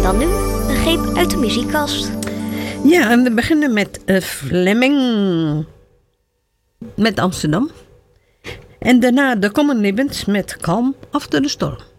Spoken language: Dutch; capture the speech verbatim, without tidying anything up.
dan nu een greep uit de muziekkast. Ja, en we beginnen met uh, Fleming. Met Amsterdam. En daarna de Common Ribbons met Calm After the Storm.